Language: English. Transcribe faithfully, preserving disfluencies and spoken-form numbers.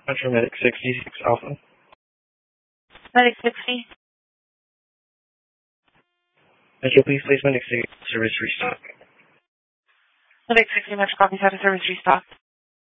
Metro Medic sixty-six Alpha. Medic sixty. Metro, please place Medic six service restock. Medic sixty, Metro copy, status service restock.